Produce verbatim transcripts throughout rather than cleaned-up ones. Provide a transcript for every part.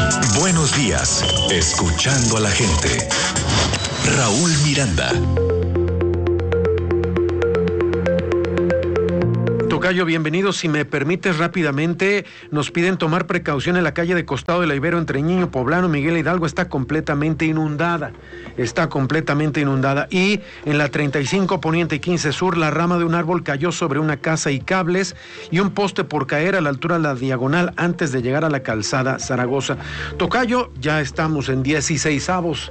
Buenos días, escuchando a la gente. Raúl Miranda. Tocayo, bienvenido. Si me permites rápidamente, nos piden tomar precaución en la calle de Costado de la Ibero entre Niño Poblano, Miguel Hidalgo, está completamente inundada, está completamente inundada. Y en la treinta y cinco Poniente y quince Sur, la rama de un árbol cayó sobre una casa y cables, y un poste por caer a la altura de la diagonal antes de llegar a la calzada Zaragoza. Tocayo, ya estamos en dieciseisavos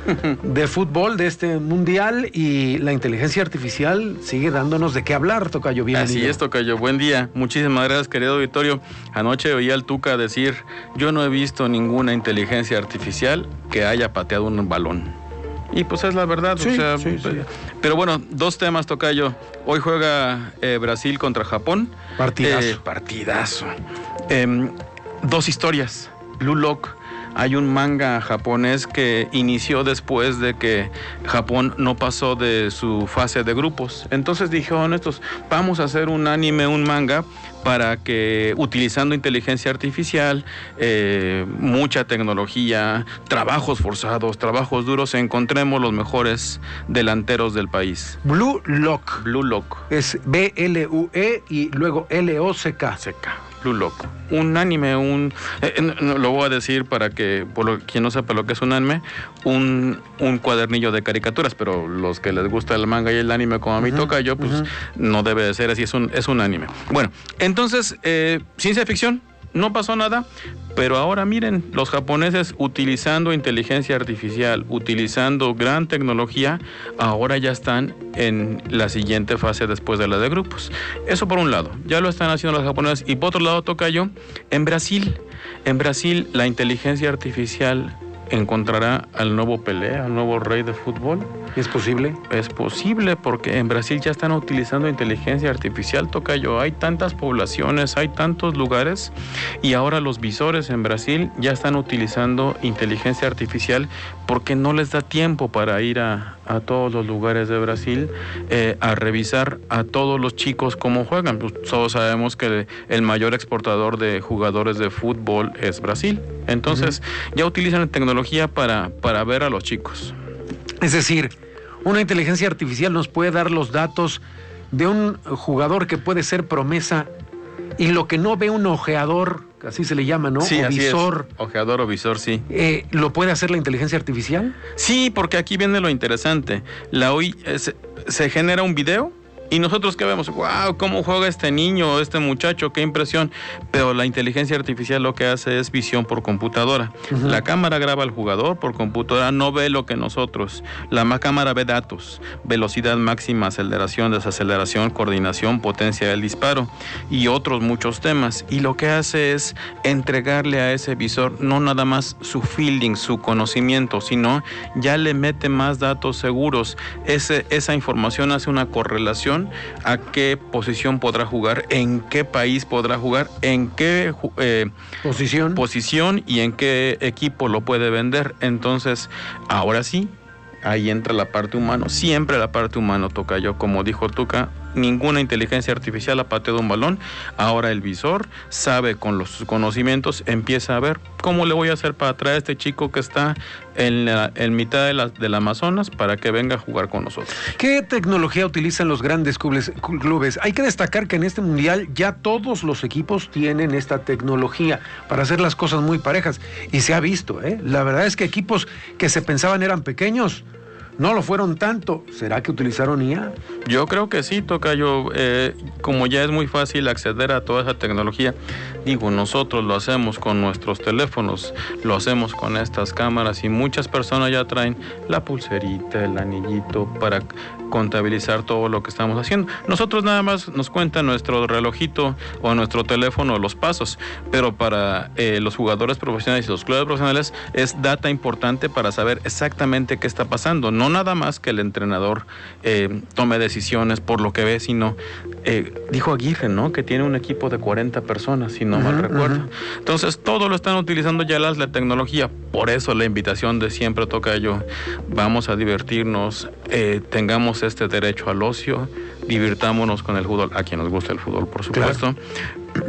de fútbol de este mundial y la inteligencia artificial sigue dándonos de qué hablar, Tocayo. Bienvenido. Así es, Tocayo, buen día. Muchísimas gracias, querido auditorio. Anoche oí al Tuca decir: yo no he visto ninguna inteligencia artificial que haya pateado un balón. Y pues es la verdad. Sí, o sea, sí, sí. Pero bueno, dos temas, Tocayo. Hoy juega eh, Brasil contra Japón. Partidazo. Eh, partidazo. Eh, dos historias. Blue Lock. Hay un manga japonés que inició después de que Japón no pasó de su fase de grupos. Entonces dijeron estos, vamos a hacer un anime, un manga, para que utilizando inteligencia artificial, eh, mucha tecnología, trabajos forzados, trabajos duros, encontremos los mejores delanteros del país. Blue Lock. Blue Lock. Es B L U E y luego L O C K. C K. Blue Lock. Un anime, un... Eh, no, lo voy a decir para que, por lo, quien no sepa lo que es un anime, un, un cuadernillo de caricaturas, pero los que les gusta el manga y el anime como a mí uh-huh, toca yo, pues uh-huh. no debe de ser así, es un, es un anime. Bueno, entonces, eh, ciencia ficción, no pasó nada, pero ahora miren, los japoneses utilizando inteligencia artificial, utilizando gran tecnología, ahora ya están en la siguiente fase después de la de grupos. Eso por un lado, ya lo están haciendo los japoneses. Y por otro lado, Tocayo, en Brasil, en Brasil la inteligencia artificial encontrará al nuevo Pelé, al nuevo rey de fútbol. ¿Es posible? Es posible, porque en Brasil ya están utilizando inteligencia artificial, Tocayo. Hay tantas poblaciones, hay tantos lugares, y ahora los visores en Brasil ya están utilizando inteligencia artificial porque no les da tiempo para ir a, a todos los lugares de Brasil eh, a revisar a todos los chicos cómo juegan. Pues todos sabemos que el, el mayor exportador de jugadores de fútbol es Brasil. Entonces, uh-huh. ya utilizan tecnología para, para ver a los chicos. Es decir, una inteligencia artificial nos puede dar los datos de un jugador que puede ser promesa, y lo que no ve un ojeador, así se le llama, ¿no? Sí, o así visor. Es. Ojeador o visor, sí. Eh, ¿Lo puede hacer la inteligencia artificial? Sí, porque aquí viene lo interesante. La O I eh, se, se genera un video. Y nosotros que vemos, wow, cómo juega este niño, este muchacho, qué impresión. Pero la inteligencia artificial lo que hace es visión por computadora. Uh-huh. La cámara graba al jugador por computadora, no ve lo que nosotros. La cámara ve datos, velocidad máxima, aceleración, desaceleración, coordinación, potencia del disparo y otros muchos temas. Y lo que hace es entregarle a ese visor no nada más su feeling, su conocimiento, sino ya le mete más datos seguros. Ese, esa información hace una correlación a qué posición podrá jugar, en qué país podrá jugar, en qué eh, posición posición y en qué equipo lo puede vender. Entonces, ahora sí, ahí entra la parte humana, siempre la parte humana, Tocayo. Como dijo Tuca, ninguna inteligencia artificial ha pateado un balón. Ahora el visor sabe, con los conocimientos, empieza a ver cómo le voy a hacer para traer a este chico que está en, la, en mitad de la, del Amazonas para que venga a jugar con nosotros. ¿Qué tecnología utilizan los grandes clubes, clubes? Hay que destacar que en este mundial ya todos los equipos tienen esta tecnología para hacer las cosas muy parejas, y se ha visto, ¿eh? La verdad es que equipos que se pensaban eran pequeños no lo fueron tanto. ¿Será que utilizaron I A? Yo creo que sí, Tocayo. Eh, como ya es muy fácil acceder a toda esa tecnología, digo, nosotros lo hacemos con nuestros teléfonos, lo hacemos con estas cámaras, y muchas personas ya traen la pulserita, el anillito para contabilizar todo lo que estamos haciendo. Nosotros nada más nos cuenta nuestro relojito o nuestro teléfono los pasos, pero para eh, los jugadores profesionales y los clubes profesionales es data importante para saber exactamente qué está pasando. No nada más que el entrenador eh, tome decisiones por lo que ve, sino eh, dijo Aguirre, ¿no?, que tiene un equipo de cuarenta personas, si no uh-huh, mal recuerdo. Uh-huh. Entonces todo lo están utilizando ya las la tecnología. Por eso la invitación de siempre, Tocayo, vamos a divertirnos, eh, tengamos este derecho al ocio, divirtámonos con el fútbol, a quien nos gusta el fútbol, por supuesto. Claro.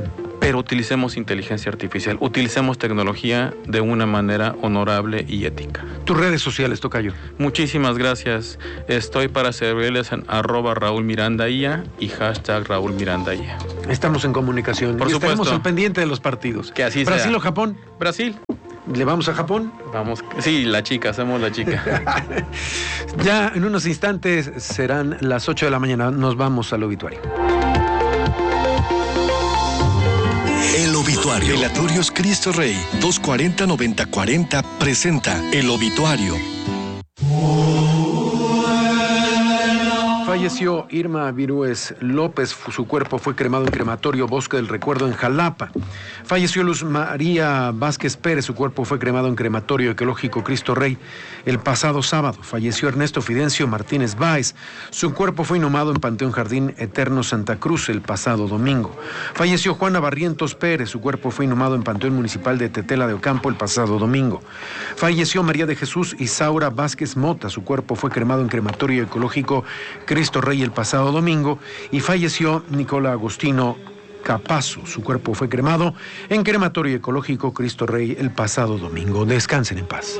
pero utilicemos inteligencia artificial, utilicemos tecnología de una manera honorable y ética. Tus redes sociales, tocayo. Muchísimas gracias. Estoy para servirles en arroba Raúl Miranda I A y hashtag Raúl Miranda I A. Estamos en comunicación. Por y supuesto. Estaremos al pendiente de los partidos. Que así ¿Brasil sea. o Japón? Brasil. ¿Le vamos a Japón? Vamos. Sí, la chica, hacemos la chica. Ya en unos instantes serán las ocho de la mañana. Nos vamos al obituario. El obituario. Velatorios Cristo Rey doscientos cuarenta noventa cuarenta presenta El Obituario. Falleció Irma Virúes López, su cuerpo fue cremado en crematorio Bosque del Recuerdo en Jalapa. Falleció Luz María Vázquez Pérez, su cuerpo fue cremado en crematorio ecológico Cristo Rey el pasado sábado. Falleció Ernesto Fidencio Martínez Báez, su cuerpo fue inhumado en Panteón Jardín Eterno Santa Cruz el pasado domingo. Falleció Juana Barrientos Pérez, su cuerpo fue inhumado en Panteón Municipal de Tetela de Ocampo el pasado domingo. Falleció María de Jesús Isaura Vázquez Mota, su cuerpo fue cremado en crematorio ecológico Cristo Rey el pasado domingo, y falleció Nicola Agostino Capazo, su cuerpo fue cremado en crematorio ecológico Cristo Rey el pasado domingo. Descansen en paz.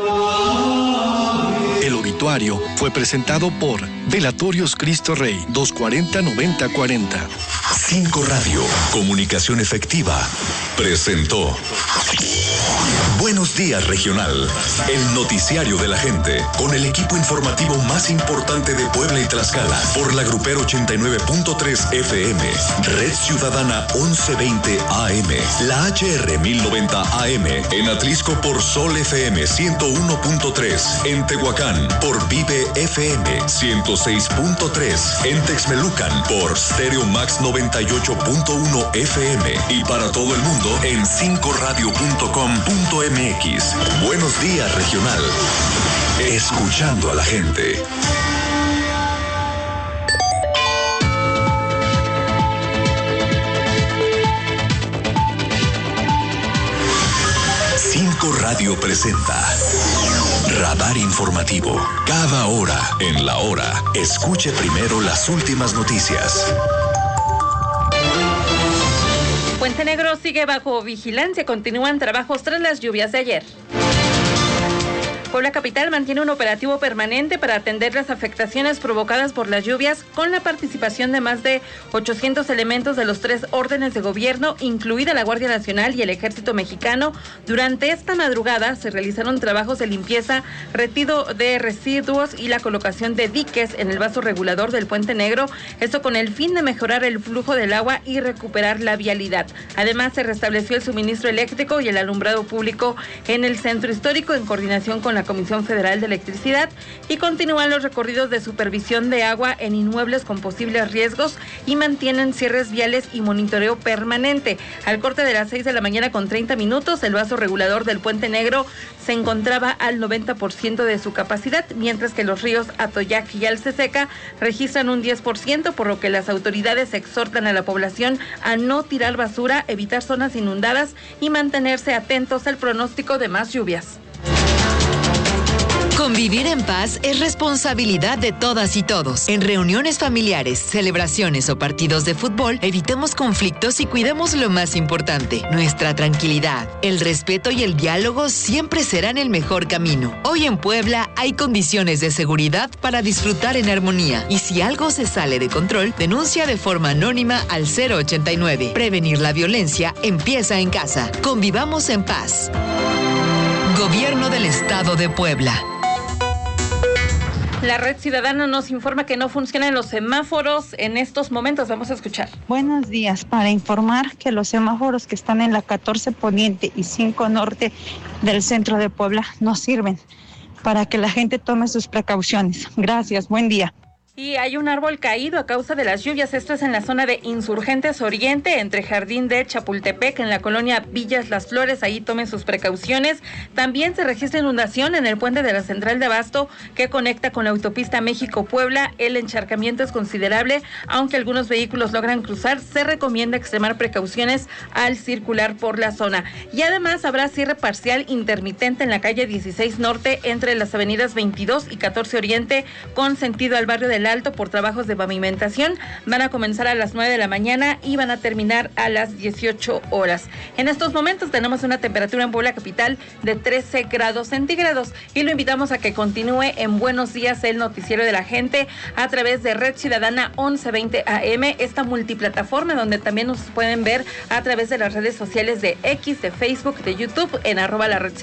El Obituario fue presentado por Velatorios Cristo Rey doscientos cuarenta noventa cuarenta. Cinco Radio, comunicación efectiva, presentó Buenos Días Regional, el noticiario de la gente, con el equipo informativo más importante de Puebla y Tlaxcala, por la Grupero ochenta y nueve punto tres F M, Red Ciudadana once veinte A M, la H R mil noventa A M, en Atlisco por Sol F M ciento uno punto tres, en Tehuacán por Vive F M ciento seis punto tres, en Texmelucan por Stereo Max noventa y ocho punto uno F M y para todo el mundo en cinco radio punto com punto m x. Buenos Días Regional. Escuchando a la gente. Cinco Radio presenta Radar Informativo. Cada hora en la hora, escuche primero las últimas noticias. Puente Negro sigue bajo vigilancia. Continúan trabajos tras las lluvias de ayer. Puebla Capital mantiene un operativo permanente para atender las afectaciones provocadas por las lluvias, con la participación de más de ochocientos elementos de los tres órdenes de gobierno, incluida la Guardia Nacional y el Ejército Mexicano. Durante esta madrugada se realizaron trabajos de limpieza, retiro de residuos y la colocación de diques en el vaso regulador del Puente Negro, esto con el fin de mejorar el flujo del agua y recuperar la vialidad. Además, se restableció el suministro eléctrico y el alumbrado público en el centro histórico en coordinación con la Comisión Federal de Electricidad, y continúan los recorridos de supervisión de agua en inmuebles con posibles riesgos y mantienen cierres viales y monitoreo permanente. Al corte de las seis de la mañana con treinta minutos, el vaso regulador del Puente Negro se encontraba al noventa por ciento de su capacidad, mientras que los ríos Atoyac y Alceseca registran un diez por ciento, por lo que las autoridades exhortan a la población a no tirar basura, evitar zonas inundadas y mantenerse atentos al pronóstico de más lluvias. Convivir en paz es responsabilidad de todas y todos. En reuniones familiares, celebraciones o partidos de fútbol, evitemos conflictos y cuidemos lo más importante, nuestra tranquilidad. El respeto y el diálogo siempre serán el mejor camino. Hoy en Puebla hay condiciones de seguridad para disfrutar en armonía. Y si algo se sale de control, denuncia de forma anónima al cero ochenta y nueve. Prevenir la violencia empieza en casa. Convivamos en paz. Gobierno del Estado de Puebla. La Red Ciudadana nos informa que no funcionan los semáforos en estos momentos. Vamos a escuchar. Buenos días. Para informar que los semáforos que están en la catorce Poniente y cinco Norte del centro de Puebla no sirven, para que la gente tome sus precauciones. Gracias. Buen día. Y hay un árbol caído a causa de las lluvias. Esto es en la zona de Insurgentes Oriente, entre Jardín de Chapultepec, en la colonia Villas Las Flores. Ahí tomen sus precauciones. También se registra inundación en el puente de la Central de Abasto, que conecta con la autopista México-Puebla. El encharcamiento es considerable, aunque algunos vehículos logran cruzar. Se recomienda extremar precauciones al circular por la zona. Y además habrá cierre parcial intermitente en la calle dieciséis Norte, entre las avenidas veintidós y catorce Oriente, con sentido al barrio de el Alto por trabajos de pavimentación. Van a comenzar a las nueve de la mañana y van a terminar a las dieciocho horas. En estos momentos tenemos una temperatura en Puebla capital de trece grados centígrados y lo invitamos a que continúe en Buenos Días, el noticiero de la gente, a través de Red Ciudadana once veinte A M, esta multiplataforma donde también nos pueden ver a través de las redes sociales de X, de Facebook, de YouTube, en arroba la Red Ciudadana.